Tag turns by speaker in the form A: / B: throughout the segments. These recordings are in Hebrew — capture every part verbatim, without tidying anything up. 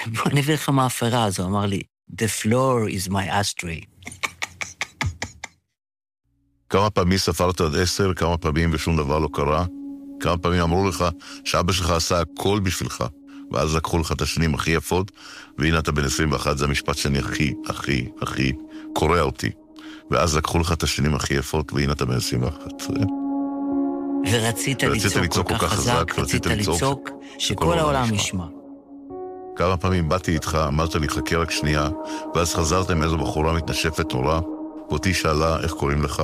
A: בוא נביא לך מאפרה, אז הוא אמר לי, The floor is my ashtray.
B: כמה פעמים ספרת עד עשר, כמה פעמים ושום דבר לא קרה, כמה פעמים אמרו לך שאבא שלך עשה הכל בשבילך, ואז לקחו לך את השנים הכי יפות, והנה אתה בן עשרים ואחת, זה המשפט שאני הכי, הכי, הכי קורא אותי. ואז לקחו לך את השנים הכי יפות, והנה אתה בן עשרים ואחת.
A: ורצית לצעוק כל כך חזק, רצית לצעוק שכל העולם ישמע.
B: כמה פעמים באתי איתך, אמרת לי חכה רק שנייה, ואז חזרת עם איזו בחורה מתנשפת נורא, ואותי שאלה איך קוראים לך.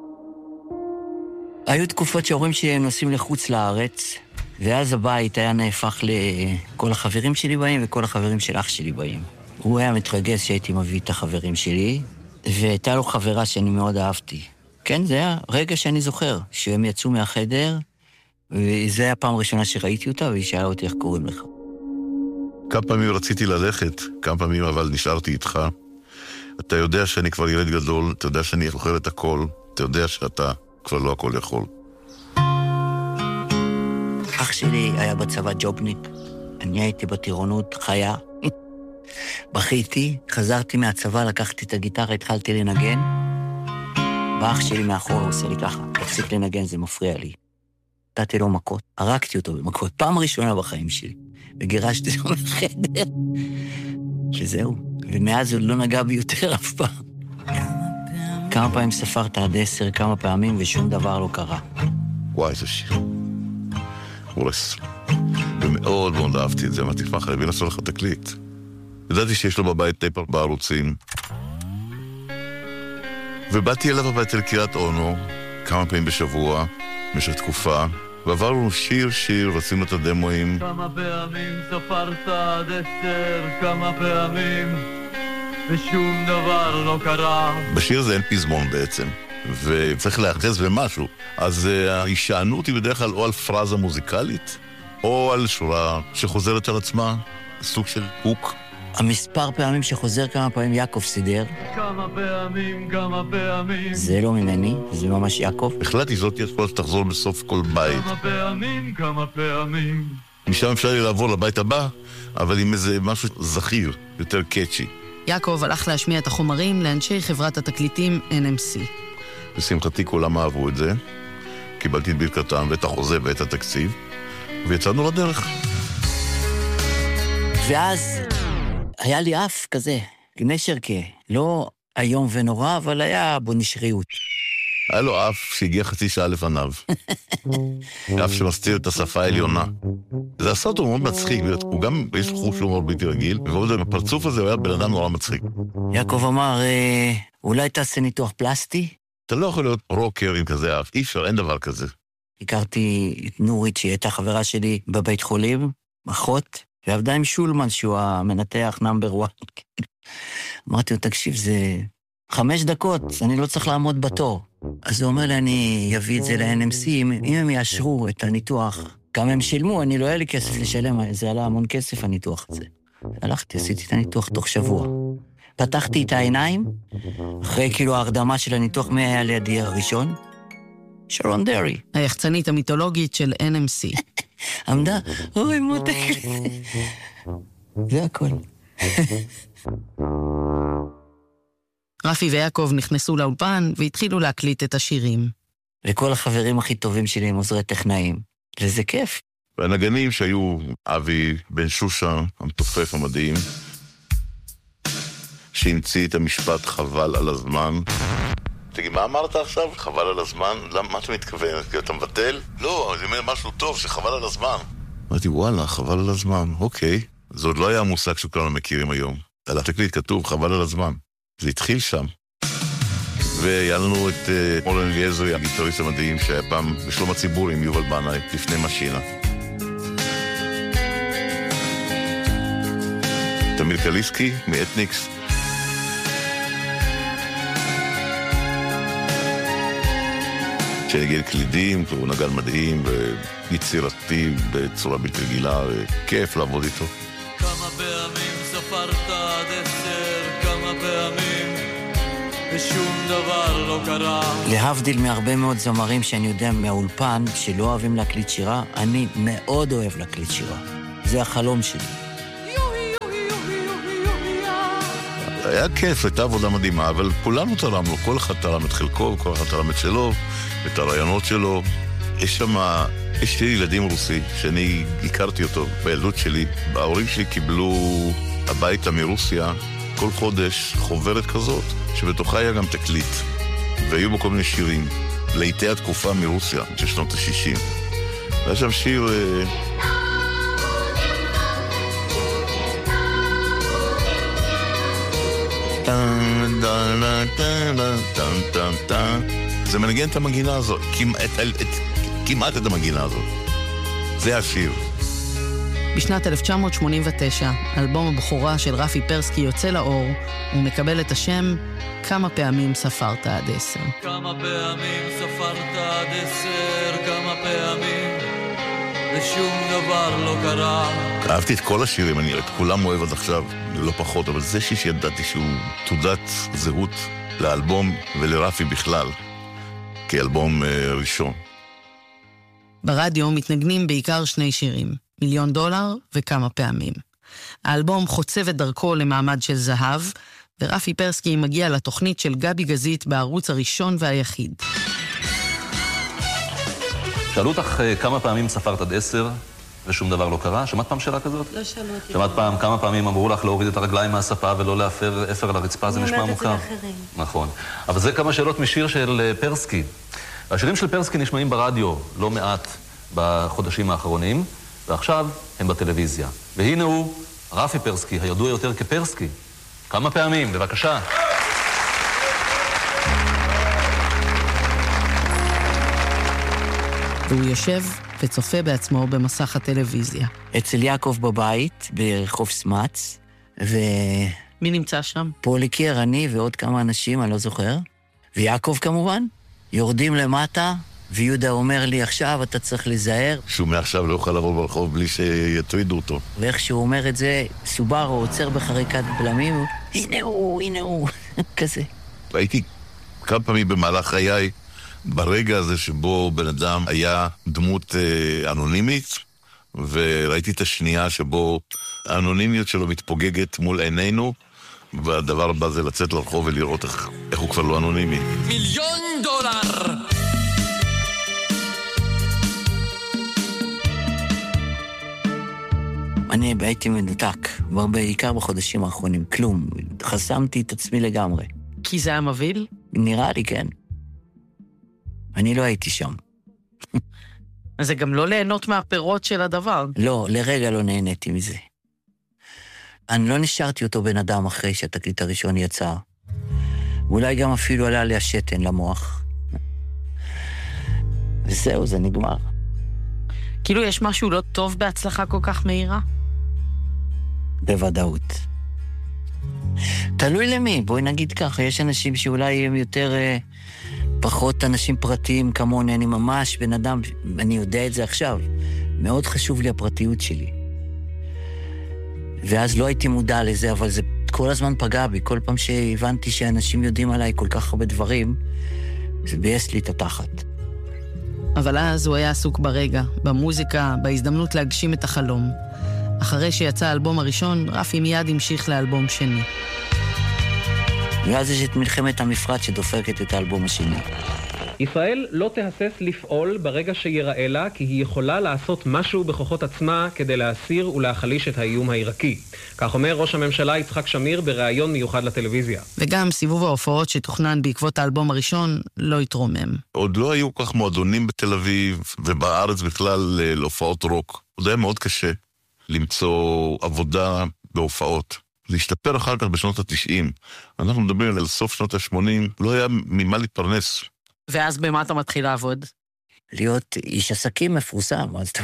A: היו תקופות שההורים שלי נוסעים לחוץ לארץ, ואז הבית היה נהפך לכל החברים שלי באים וכל החברים של אח שלי באים. הוא היה מתרגש שהייתי מביא את החברים שלי, והייתה לו חברה שאני מאוד אהבתי. כן, זה היה רגע שאני זוכר, שהם יצאו מהחדר, וזו היה הפעם הראשונה שראיתי אותה, והיא שאלה אותי איך קוראים לך.
B: כמה פעמים רציתי ללכת, כמה פעמים אבל נשארתי איתך. אתה יודע שאני כבר ילד גדול, אתה יודע שאני זוכר את הכל, אתה יודע שאתה כבר לא הכל יכול.
A: אח שלי היה בצבא ג'ובניק, אני הייתי בטירונות חיה. בכיתי, חזרתי מהצבא, לקחתי את הגיטרה, התחלתי לנגן, ואח שלי מאחור עושה לי ככה, תפסיק לנגן, זה מפריע לי. נתתי לו מכות, הרגתי אותו במכות, פעם ראשונה בחיים שלי, וגירשתי אותו מהחדר, שזהו, ומאז הוא לא נגע בי יותר אף פעם. כמה פעמים ספרת עד עשר, כמה פעמים, ושום דבר לא קרה.
B: וואי, זה שיר. הורס. ומאוד מאוד אהבתי את זה, אמרתי, מה חייבים לעשות לך תקליט. ידעתי שיש לו בבית טייפר בערוצים, ובאתי אליו הבית אל קריית אונו, כמה פעמים בשבוע, במשך תקופה, ועברנו שיר שיר, ועשינו את הדמואים.
C: כמה פעמים ספרת עד עשר, כמה פעמים, ושום דבר לא קרה.
B: בשיר זה אין פזמון בעצם, וצריך להאחז במשהו. אז ההישענות היא בדרך כלל או על פרזה מוזיקלית, או על שורה שחוזרת על עצמה, סוג של הוק.
A: המספר פעמים שחוזר כמה פעמים יעקב סידר.
C: כמה פעמים, כמה פעמים.
A: זה לא ממני, זה ממש יעקב.
B: החלטתי זאת יצפה שתחזור בסוף כל בית.
C: כמה פעמים, כמה פעמים.
B: משם אפשר לי לעבור לבית הבא, אבל עם איזה משהו זכיר, יותר קאצ'י.
D: יעקב הלך להשמיע את החומרים לאנשי חברת התקליטים אן אם סי.
B: בשמחתי כולם אהבו את זה. קיבלתי את ברכתם ואת החוזה ואת התקציב, ויצאנו לדרך.
A: ואז היה לי אף כזה, נשרקה, לא היום ונורא, אבל היה בו נשריות.
B: היה לו אף שהגיע חצי שעה לפניו. אף שמסתיר את השפה העליונה. זה עשה אותו מאוד מצחיק, הוא גם, יש לו חוש הומור בלתי רגיל, ועוד הפרצוף הזה הוא היה בן אדם נורא מצחיק.
A: יעקב אמר, אולי תעשה ניתוח פלסטי?
B: אתה לא יכול להיות רוקר עם כזה אף, אי אפשר, אין דבר כזה.
A: הכרתי את נורית, שהיא הייתה חברה שלי בבית חולים, אחות, ועבדה עם שולמן, שהוא המנתח נאמבר וואן. אמרתי לו, תקשיב, זה חמש דקות, אני לא צריך לעמוד בתור. אז הוא אומר לי, אני אביא את זה ל-אן אם סי, אם, אם הם יאשרו את הניתוח, כמה הם שילמו, אני לא היה לי כסף לשלם, זה עלה המון כסף הניתוח הזה. הלכתי, עשיתי את הניתוח תוך שבוע. פתחתי את העיניים, אחרי כאילו ההרדמה של הניתוח, מי היה לידי הראשון? שרון דרי.
D: היחצנית המיתולוגית של אן אם סי.
A: עמדה, אוי מותק. זה הכל.
D: רפי ויעקב נכנסו לאולפן והתחילו להקליט את השירים.
A: וכל החברים הכי טובים שלי הם עוזרי טכנאים. וזה כיף.
B: והנגנים שהיו אבי בן שושה, המתופף המדהים, שהמציא את המשפט חבל על הזמן. תגיד, מה אמרת עכשיו? חבל על הזמן? למה, מה אתה מתכוון? כי אתה מבטל? לא, אני אומר משהו טוב, שחבל על הזמן. אמרתי, וואלה, חבל על הזמן, אוקיי. זה עוד לא היה המושג שכולנו מכירים היום. על התקליט כתוב, חבל על הזמן. זה התחיל שם. והיה לנו את uh, אורן אליעזרי, הגיטריסט המדהים, שהיה פעם בשלום הציבור עם יובל בנאי, לפני משינה. תמיר קליסקי, מאתניקס. שניגן קלידים, הוא נגן מדהים ויצירתי בצורה בלתי רגילה, וכיף לעבוד איתו.
C: כמה פעמים ספרת עד עשר, כמה פעמים, ושום דבר לא קרה.
A: להבדיל מהרבה מאוד זמרים שאני יודע מהאולפן, שלא אוהבים להקליט שירה, אני מאוד אוהב להקליט שירה. זה החלום שלי.
B: היה כיף, הייתה עבודה מדהימה, אבל כולנו תרמנו, כל אחד תרם את חלקו, כל אחד תרם את שלו, את הרעיונות שלו. יש שם, יש לי ילדים רוסי, שאני הכרתי אותו בילדות שלי. ההורים שלי קיבלו הביתה מרוסיה כל חודש חוברת כזאת, שבתוכה היה גם תקליט, והיו בו כל מיני שירים, לעיתי התקופה מרוסיה, של שנות ה-שישים. והיה שם שיר... זה מנגן את המנגינה הזאת, כמעט את המנגינה הזאת. זה השיר.
D: בשנת אלף תשע מאות שמונים ותשע, אלבום הבכורה של רפי פרסקי יוצא לאור, ומקבל את השם כמה פעמים ספרת עד עשר.
C: כמה פעמים ספרת עד עשר, כמה פעמים, ושום דבר לא קרה.
B: אהבתי את כל השירים, אני את כולם אוהב עד עכשיו, לא פחות, אבל זה שיש ידעתי שהוא תעודת זהות לאלבום ולרפי בכלל, כאלבום אה, ראשון.
D: ברדיו מתנגנים בעיקר שני שירים, מיליון דולר וכמה פעמים. האלבום חוצב את דרכו למעמד של זהב, ורפי פרסקי מגיע לתוכנית של גבי גזית בערוץ הראשון והיחיד.
E: שאלו אותך כמה פעמים ספרת עד עשר ושום דבר לא קרה? שמעת פעם שאלה כזאת?
F: לא שאלו אותי.
E: שמעת פעם כמה פעמים אמרו לך להוריד את הרגליים מהספה ולא להפר אפר על הרצפה? זה נשמע מוכר.
F: אני אומרת את זה לאחרים.
E: נכון. אבל זה כמה שאלות משיר של פרסקי. השירים של פרסקי נשמעים ברדיו לא מעט בחודשים האחרונים, ועכשיו הם בטלוויזיה. והנה הוא, רפי פרסקי, הידוע יותר כפרסקי. כמה פעמים, בבקשה.
D: והוא יושב וצופה בעצמו במסך הטלוויזיה.
A: אצל יעקב בבית, ברחוב סמץ, ו...
D: מי נמצא שם?
A: פוליקר, אני ועוד כמה אנשים, אני לא זוכר. ויעקב כמובן. יורדים למטה, ויהודה אומר לי, עכשיו אתה צריך להיזהר.
B: שהוא מעכשיו לא יוכל לעבור ברחוב בלי שיטרידו אותו.
A: ואיך שהוא אומר את זה, סובארו עוצר בחריקת בלמים, הנה הוא, הנה הוא, כזה.
B: הייתי כמה פעמים במהלך חיי, ברגע הזה שבו בן אדם היה דמות אה, אנונימית, וראיתי את השנייה שבו האנונימיות שלו מתפוגגת מול עינינו, והדבר הבא זה לצאת לרחוב ולראות איך, איך הוא כבר לא אנונימי.
C: מיליון דולר!
A: אני הייתי מנותק, בעיקר בחודשים האחרונים, כלום. חסמתי את עצמי לגמרי.
D: כי זה היה מבהיל?
A: נראה לי, כן. אני לא הייתי שם.
D: אז זה גם לא ליהנות מהפירות של הדבר.
A: לא, לרגע לא נהניתי מזה. אני לא נשארתי אותו בן אדם אחרי שהתקליט הראשון יצא. ואולי גם אפילו עלה לי השתן למוח. וזהו, זה נגמר.
D: כאילו יש משהו לא טוב בהצלחה כל כך מהירה?
A: בוודאות. תלוי למי, בואי נגיד ככה, יש אנשים שאולי הם יותר, אה, פחות אנשים פרטיים כמוני, אני ממש בן אדם, אני יודע את זה עכשיו, מאוד חשוב לי הפרטיות שלי. ואז לא הייתי מודע לזה, אבל זה כל הזמן פגע בי, כל פעם שהבנתי שאנשים יודעים עליי כל כך הרבה דברים, זה בייס לי את התחת.
D: אבל אז הוא היה עסוק ברגע, במוזיקה, בהזדמנות להגשים את החלום. אחרי שיצא האלבום הראשון, רפי מיד המשיך לאלבום שני.
A: ואז יש את מלחמת המפרץ שדופקת את האלבום השני.
G: ישראל לא תהסס לפעול ברגע שיראה לה, כי היא יכולה לעשות משהו בכוחות עצמה כדי להסיר ולהחליש את האיום העיראקי. כך אומר ראש הממשלה יצחק שמיר בראיון מיוחד לטלוויזיה.
D: וגם סיבוב ההופעות שתוכנן בעקבות האלבום הראשון לא התרומם.
B: עוד לא היו כך מועדונים בתל אביב ובארץ בכלל להופעות רוק. עוד היה מאוד קשה למצוא עבודה בהופעות. זה השתפר אחר כך בשנות ה-תשעים. אנחנו מדברים על סוף שנות ה-שמונים, לא היה ממה להתפרנס.
D: ואז במה אתה מתחיל לעבוד?
A: להיות איש עסקים מפורסם, אז אתה...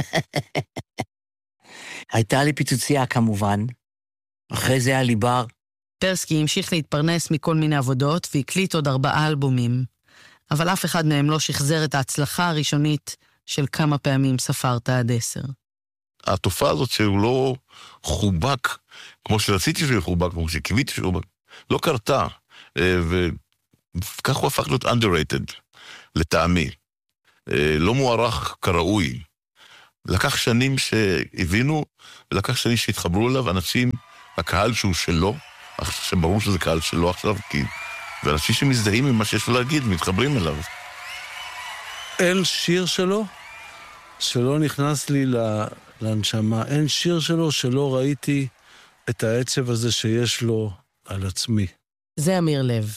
A: הייתה לי פיצוצייה כמובן, אחרי זה היה לי בר.
D: פרסקי המשיך להתפרנס מכל מיני עבודות והקליט עוד ארבעה אלבומים, אבל אף אחד מהם לא שחזר את ההצלחה הראשונית של כמה פעמים ספרת עד עשר.
B: התופעה הזאת שהוא לא חובק, כמו שרציתי שהוא חובק, כמו שקיוויתי שהוא חובק, לא קרתה, וכך הוא הפך להיות underrated, לטעמי. לא מוערך כראוי. לקח שנים שהבינו, ולקח שנים שהתחברו אליו, אנשים, הקהל שהוא שלו, שברור שזה קהל שלו עכשיו, כי... ואנשים שמזדהים עם מה שיש לו להגיד, מתחברים אליו.
F: אין שיר שלו שלא נכנס לי לנשמה. אין שיר שלו שלא ראיתי את העצב הזה שיש לו על עצמי.
D: זה אמיר לב.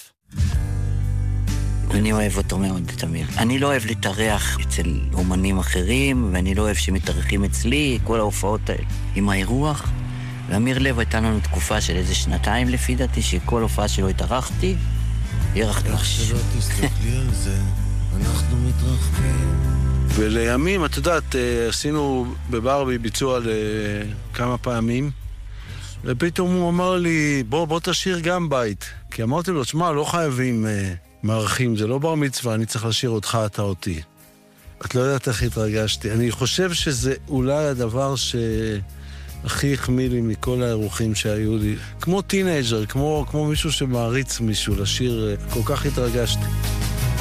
A: אני אוהב אותו מאוד, את אמיר. אני לא אוהב להתארח אצל אומנים אחרים, ואני לא אוהב שמתארחים אצלי, כל ההופעות האלה. עם האירוח, ואמיר לב הייתה לנו תקופה של איזה שנתיים לפי דעתי, שכל הופעה שלו התארחתי, אירחתי.
H: איך שלא תסתכלי על זה, אנחנו מתרחבים.
F: ולימים, את יודעת, עשינו בברבי ביצוע לכמה פעמים, ופתאום הוא אמר לי, בוא, בוא תשאיר גם בית. כי אמרתי לו, תשמע, לא חייבים מערכים, זה לא בר מצווה, אני צריך לשאיר אותך, אתה אותי. את לא יודעת איך התרגשתי. אני חושב שזה אולי הדבר שהכי החמיא לי מכל האירוחים שהיו לי. כמו טינג'ר, כמו, כמו מישהו שמעריץ מישהו לשיר, כל כך התרגשתי.